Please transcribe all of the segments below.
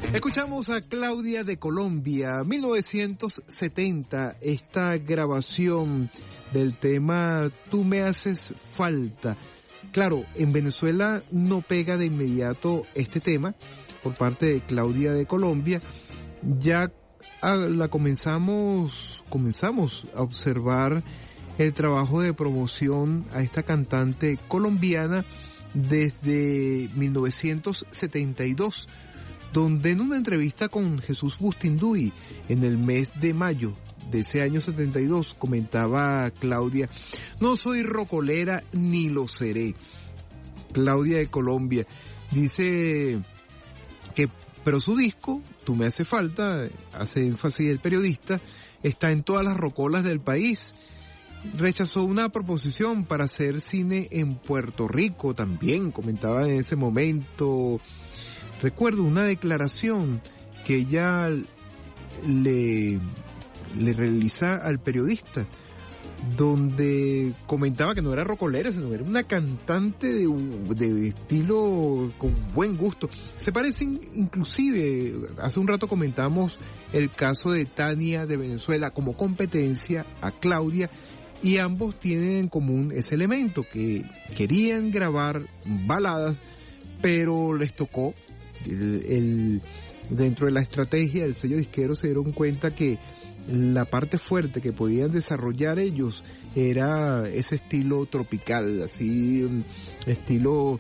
Escuchamos a Claudia de Colombia, 1970, esta grabación del tema Tú me haces falta. Claro, en Venezuela no pega de inmediato este tema por parte de Claudia de Colombia. Ya la comenzamos a observar el trabajo de promoción a esta cantante colombiana desde 1972, donde en una entrevista con Jesús Bustinduy en el mes de mayo de ese año 72 comentaba Claudia: no soy rocolera ni lo seré. Claudia de Colombia dice que, pero su disco, Tú me hace falta, hace énfasis el periodista, está en todas las rocolas del país. Rechazó una proposición para hacer cine en Puerto Rico también, comentaba en ese momento. Recuerdo una declaración que ella le realiza al periodista, donde comentaba que no era rocolera, sino era una cantante de estilo con buen gusto. Se parecen inclusive, hace un rato comentamos el caso de Tania de Venezuela como competencia a Claudia, y ambos tienen en común ese elemento, que querían grabar baladas, pero les tocó dentro de la estrategia del sello disquero se dieron cuenta que la parte fuerte que podían desarrollar ellos era ese estilo tropical, así estilo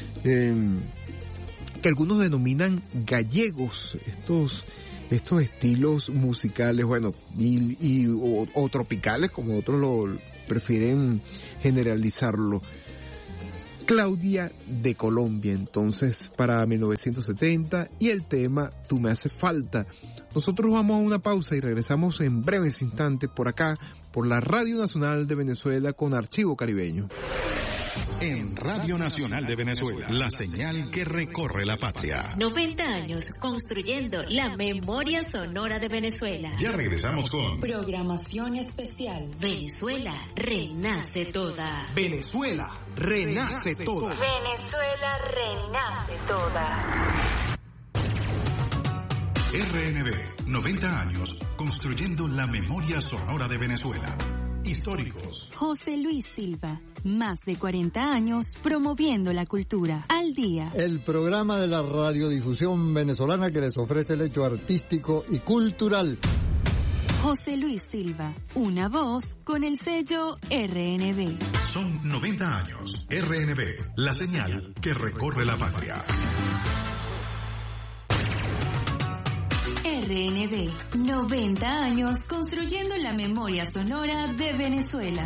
que algunos denominan gallegos, estos estilos musicales, bueno, o tropicales, como otros lo prefieren generalizarlo. Claudia de Colombia, entonces, para 1970, y el tema Tú me haces falta. Nosotros vamos a una pausa y regresamos en breves instantes por acá, por la Radio Nacional de Venezuela con Archivo Caribeño. En Radio Nacional de Venezuela, la señal que recorre la patria. 90 años construyendo la memoria sonora de Venezuela. Ya regresamos con programación especial. Venezuela renace toda. Venezuela renace toda. Venezuela renace toda. RNB, 90 años construyendo la memoria sonora de Venezuela. Históricos. José Luis Silva, más de 40 años promoviendo la cultura. Al día. El programa de la radiodifusión venezolana que les ofrece el hecho artístico y cultural. José Luis Silva, una voz con el sello RNB. Son 90 años. RNB, la señal que recorre la patria. RNB, 90 años construyendo la memoria sonora de Venezuela.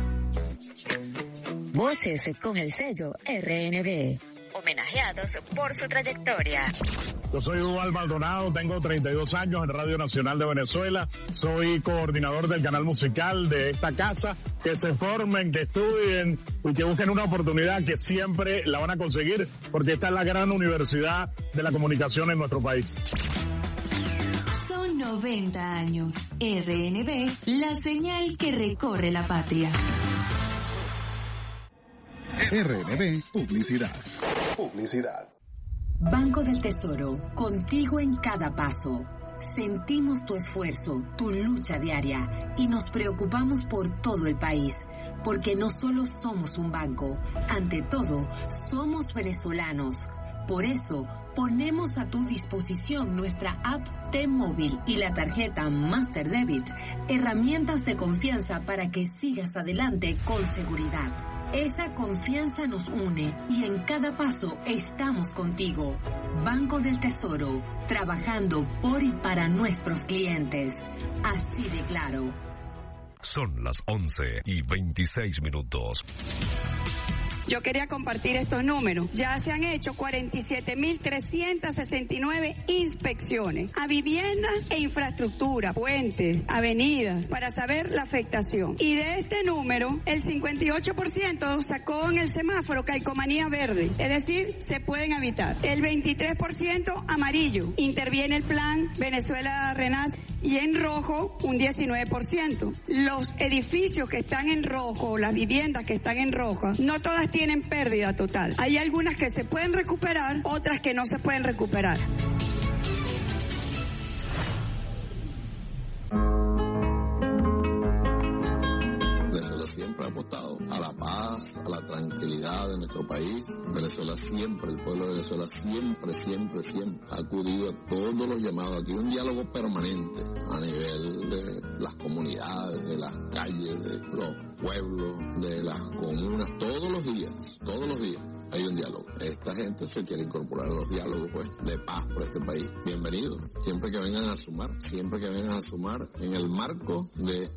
Voces con el sello RNB, homenajeados por su trayectoria. Yo soy Hugo Maldonado, tengo 32 años en Radio Nacional de Venezuela, soy coordinador del canal musical de esta casa. Que se formen, que estudien y que busquen una oportunidad que siempre la van a conseguir, porque esta es la gran universidad de la comunicación en nuestro país. 90 años. RNB, la señal que recorre la patria. RNB Publicidad. Publicidad. Banco del Tesoro, contigo en cada paso. Sentimos tu esfuerzo, tu lucha diaria y nos preocupamos por todo el país, porque no solo somos un banco, ante todo, somos venezolanos. Por eso, ponemos a tu disposición nuestra app T-Móvil y la tarjeta Master Debit, herramientas de confianza para que sigas adelante con seguridad. Esa confianza nos une y en cada paso estamos contigo. Banco del Tesoro, trabajando por y para nuestros clientes. Así de claro. Son las 11:26. Yo quería compartir estos números. Ya se han hecho 47.369 inspecciones a viviendas e infraestructura, puentes, avenidas, para saber la afectación. Y de este número, el 58% sacó en el semáforo calcomanía verde, es decir, se pueden evitar. El 23% amarillo, interviene el plan Venezuela Renace, y en rojo un 19%. Los edificios que están en rojo, las viviendas que están en rojo, no todas tienen pérdida total. Hay algunas que se pueden recuperar, otras que no se pueden recuperar. siempre ha apostado a la paz, a la tranquilidad de nuestro país. Venezuela siempre, el pueblo de Venezuela siempre ha acudido a todos los llamados. Aquí hay un diálogo permanente a nivel de las comunidades, de las calles, de los pueblos, de las comunas, todos los días hay un diálogo. Esta gente se quiere incorporar a los diálogos, pues, de paz por este país. Bienvenidos, siempre que vengan a sumar en el marco de